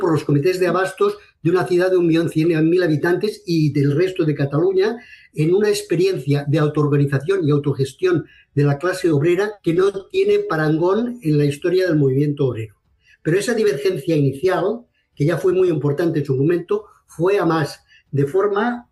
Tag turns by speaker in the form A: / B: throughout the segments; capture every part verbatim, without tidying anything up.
A: por los comités de abastos de una ciudad de un millón cien mil habitantes y del resto de Cataluña, en una experiencia de autoorganización y autogestión de la clase obrera que no tiene parangón en la historia del movimiento obrero. Pero esa divergencia inicial, que ya fue muy importante en su momento, fue a más, de forma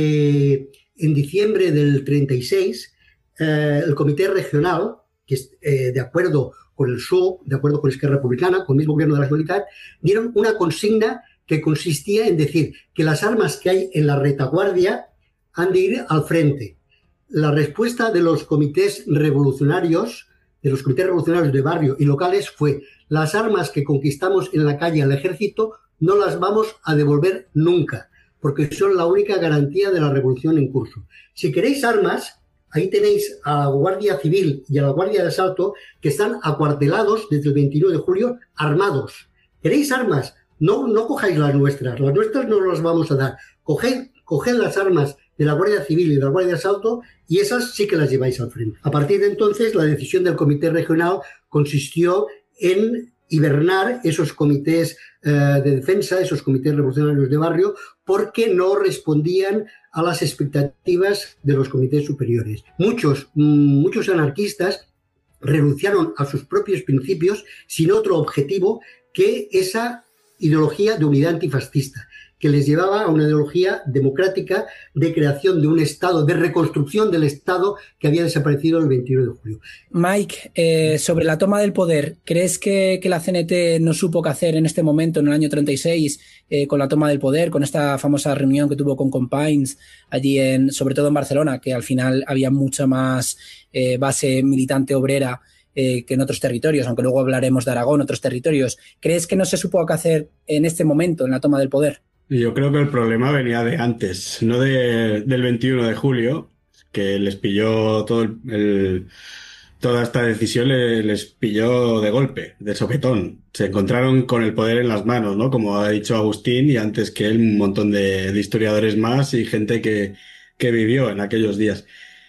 A: que en diciembre del treinta y seis eh, el Comité Regional, que eh, de acuerdo con el P S O E, de acuerdo con Esquerra Republicana, con el mismo gobierno de la Generalitat, dieron una consigna que consistía en decir que las armas que hay en la retaguardia han de ir al frente. La respuesta de los comités revolucionarios, de los comités revolucionarios de barrio y locales fue: las armas que conquistamos en la calle al ejército no las vamos a devolver nunca, porque son la única garantía de la revolución en curso. Si queréis armas, ahí tenéis a la Guardia Civil y a la Guardia de Asalto, que están acuartelados desde el veintiuno de julio, armados. ¿Queréis armas? No, no cojáis las nuestras, las nuestras no las vamos a dar. Coged, coged las armas de la Guardia Civil y de la Guardia de Asalto y esas sí que las lleváis al frente. A partir de entonces, la decisión del Comité Regional consistió en hibernar esos comités eh, de defensa, esos comités revolucionarios de barrio, porque no respondían a las expectativas de los comités superiores. Muchos, muchos anarquistas renunciaron a sus propios principios sin otro objetivo que esa ideología de unidad antifascista, que les llevaba a una ideología democrática de creación de un Estado, de reconstrucción del Estado que había desaparecido el veintiuno de julio.
B: Mike, eh, sobre la toma del poder, ¿crees que, que la C N T no supo qué hacer en este momento, en el año treinta y seis, eh, con la toma del poder, con esta famosa reunión que tuvo con Companys, allí en, sobre todo en Barcelona, que al final había mucha más eh, base militante obrera Eh, que en otros territorios, aunque luego hablaremos de Aragón, otros territorios? ¿Crees que no se supo qué hacer en este momento, en la toma del poder?
C: Yo creo que el problema venía de antes, no de, del veintiuno de julio, que les pilló todo el, el, toda esta decisión, le, les pilló de golpe, de sopetón. Se encontraron con el poder en las manos, ¿no? Como ha dicho Agustín, y antes que él un montón de, de historiadores más y gente que, que vivió en aquellos días.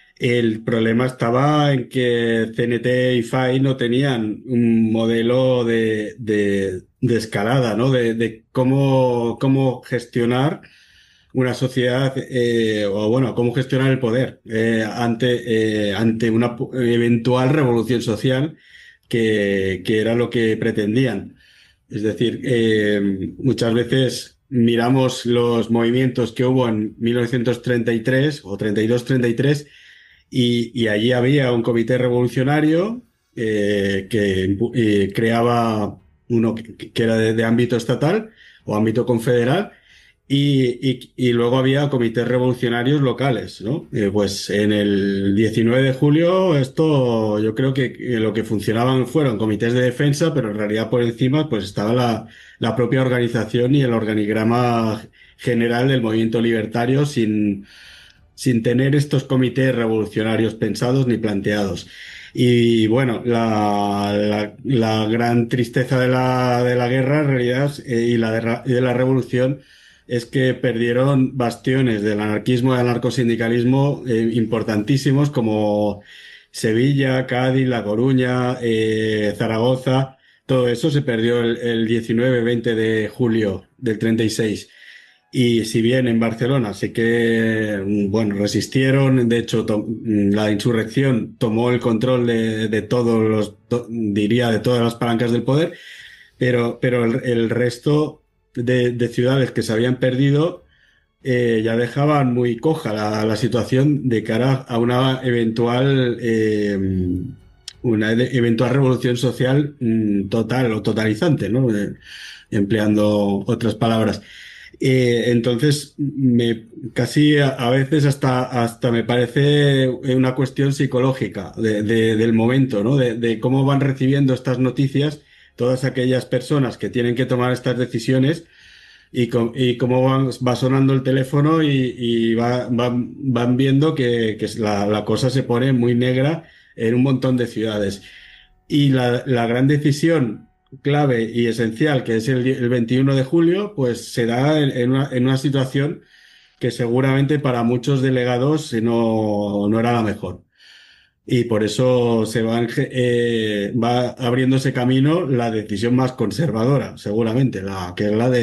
C: El problema estaba en que C N T y F A I no tenían un modelo de, de, de escalada, ¿no? De, de cómo, cómo gestionar una sociedad, eh, o bueno, cómo gestionar el poder eh, ante, eh, ante una eventual revolución social que, que era lo que pretendían. Es decir, eh, muchas veces miramos los movimientos que hubo en mil novecientos treinta y tres o treinta y dos treinta y tres y, y allí había un comité revolucionario eh, que eh, creaba uno que, que era de, de ámbito estatal o ámbito confederal. Y, y, y luego había comités revolucionarios locales, ¿no? Eh, pues en el diecinueve de julio esto yo creo que, que lo que funcionaban fueron comités de defensa, pero en realidad por encima pues estaba la, la propia organización y el organigrama general del movimiento libertario sin, sin tener estos comités revolucionarios pensados ni planteados. Y bueno, la, la, la gran tristeza de la, de la guerra en realidad eh, y la de, de la revolución es que perdieron bastiones del anarquismo y del anarcosindicalismo eh, importantísimos como Sevilla, Cádiz, La Coruña, eh, Zaragoza. Todo eso se perdió el, el diecinueve veinte de julio del treinta y seis. Y si bien en Barcelona sí que, bueno, resistieron, de hecho to, la insurrección tomó el control de, de todos los, to, diría, de todas las palancas del poder, pero, pero el, el resto De, de ciudades que se habían perdido eh, ya dejaban muy coja la, la situación de cara a una eventual eh, una eventual revolución social mm, total o totalizante, ¿no? Eh, empleando otras palabras. Eh, entonces, me, casi a, a veces hasta, hasta me parece una cuestión psicológica de, de, del momento, ¿no? De, de cómo van recibiendo estas noticias todas aquellas personas que tienen que tomar estas decisiones y, com, y cómo van, va sonando el teléfono y, y va, van, van viendo que, que la, la cosa se pone muy negra en un montón de ciudades. Y la, la gran decisión clave y esencial, que es el, el veintiuno de julio, pues se da en, en, una, en una situación que seguramente para muchos delegados no, no era la mejor. Y por eso se van, eh, va abriéndose camino la decisión más conservadora, seguramente, la que es la de